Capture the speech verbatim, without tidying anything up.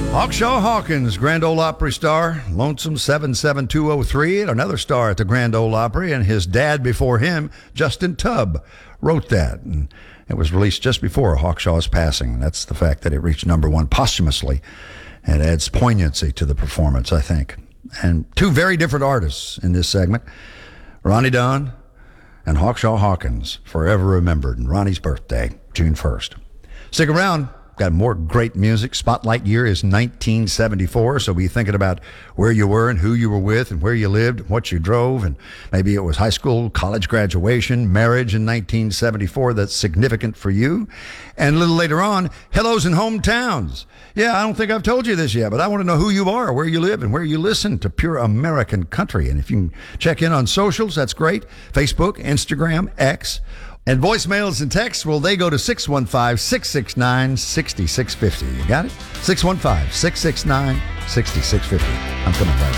Hawkshaw Hawkins, Grand Ole Opry star, Lonesome seven seven two oh three, and another star at the Grand Ole Opry, and his dad before him, Justin Tubb, wrote that. And it was released just before Hawkshaw's passing. That's the fact that it reached number one posthumously. It adds poignancy to the performance, I think. And two very different artists in this segment, Ronnie Dunn and Hawkshaw Hawkins, forever remembered. And Ronnie's birthday, June first. Stick around. Got more great music. Spotlight year is nineteen seventy-four, so be thinking about where you were and who you were with and where you lived and what you drove, and maybe it was high school, college graduation, marriage in nineteen seventy-four that's significant for you. And a little later on, hellos and hometowns. Yeah, I don't think I've told you this yet, but I want to know who you are, where you live, and where you listen to pure American country. And if you can check in on socials, that's great. Facebook, Instagram, X. And voicemails and texts, well, they go to six one five, six six nine, six six five zero. You got it? six one five, six six nine, six six five zero. I'm coming right back.